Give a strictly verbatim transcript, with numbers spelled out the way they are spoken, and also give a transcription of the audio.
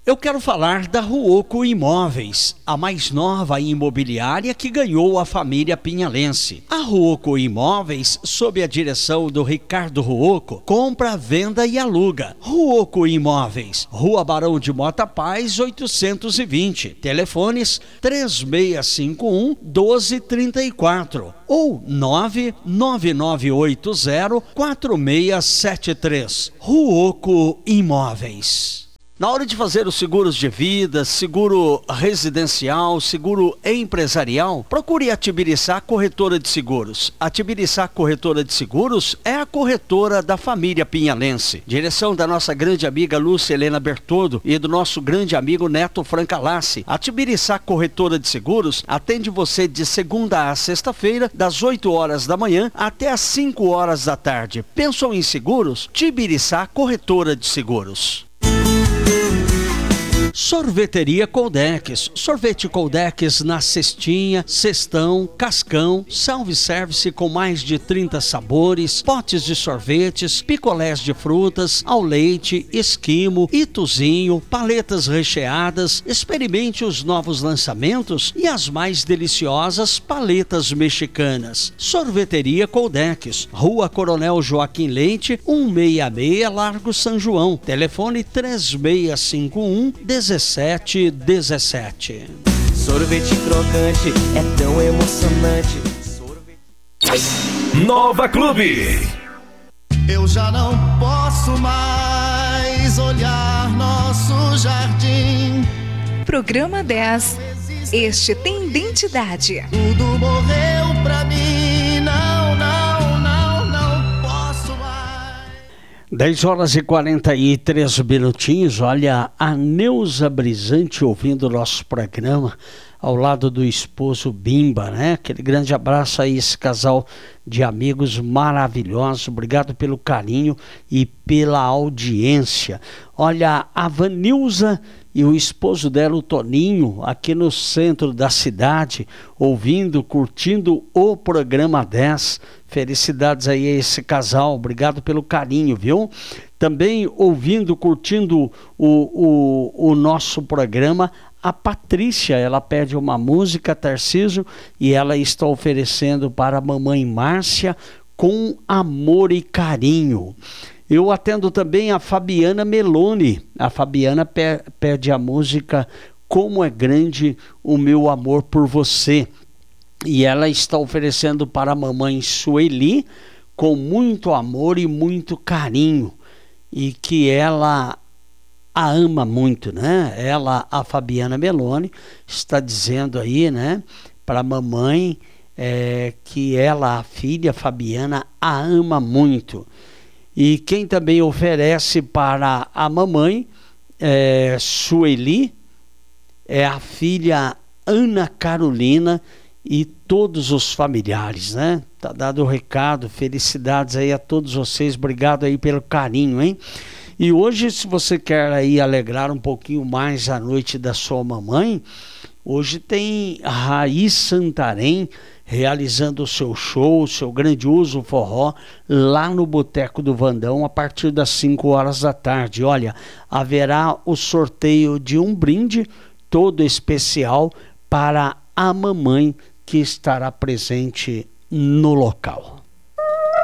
Eu quero falar da Ruoco Imóveis, a mais nova imobiliária que ganhou a família pinhalense. A Ruoco Imóveis, sob a direção do Ricardo Ruoco, compra, venda e aluga. Ruoco Imóveis, Rua Barão de Mota Paz, oitocentos e vinte. Telefones três seis cinco um, doze trinta e quatro ou nove nove nove oito zero, quatro seis sete três. Ruoco Imóveis. Na hora de fazer os seguros de vida, seguro residencial, seguro empresarial, procure a Tibiriçá Corretora de Seguros. A Tibiriçá Corretora de Seguros é a corretora da família pinhalense. Direção da nossa grande amiga Lúcia Helena Bertoldo e do nosso grande amigo Neto Francalassi. A Tibiriçá Corretora de Seguros atende você de segunda a sexta-feira, das oito horas da manhã até as cinco horas da tarde. Pensou em seguros? Tibiriçá Corretora de Seguros. Sorveteria Coldex, sorvete Coldex na cestinha, cestão, cascão, self-service com mais de trinta sabores, potes de sorvetes, picolés de frutas, ao leite, esquimo, ituzinho, paletas recheadas. Experimente os novos lançamentos e as mais deliciosas paletas mexicanas. Sorveteria Coldex, Rua Coronel Joaquim Leite, cento e sessenta e seis, Largo São João. Telefone três seis cinco um, dezessete dezessete. Sorvete crocante é tão emocionante. Sorvete... Nova Clube. Eu já não posso mais olhar nosso jardim. Programa dez. Este tem identidade. Tudo morreu pra mim. Não, não, não, não posso mais. dez horas e quarenta e três minutinhos. Olha, a Neuza Brisante ouvindo o nosso programa ao lado do esposo Bimba, né? Aquele grande abraço a esse casal de amigos maravilhosos. Obrigado pelo carinho e pela audiência. Olha, a Vanilza e o esposo dela, o Toninho, aqui no centro da cidade, ouvindo, curtindo o programa dez. Felicidades aí a esse casal, obrigado pelo carinho, viu? Também ouvindo, curtindo o, o, o nosso programa, a Patrícia, ela pede uma música, Tarcísio, e ela está oferecendo para a mamãe Márcia, Com Amor e Carinho. Eu atendo também a Fabiana Meloni. A Fabiana pe- pede a música Como é Grande o Meu Amor por Você. E ela está oferecendo para a mamãe Sueli, com muito amor e muito carinho. E que ela a ama muito, né? Ela, a Fabiana Meloni, está dizendo aí, né, para a mamãe é, que ela, a filha Fabiana, a ama muito. E quem também oferece para a mamãe é, Sueli é a filha Ana Carolina e todos os familiares, né? Tá dado o recado, felicidades aí a todos vocês, obrigado aí pelo carinho, hein? E hoje, se você quer aí alegrar um pouquinho mais a noite da sua mamãe, hoje tem Raiz Santarém realizando o seu show, o seu grandioso forró, lá no Boteco do Vandão, a partir das cinco horas da tarde. Olha, haverá o sorteio de um brinde todo especial para a mamãe que estará presente no local.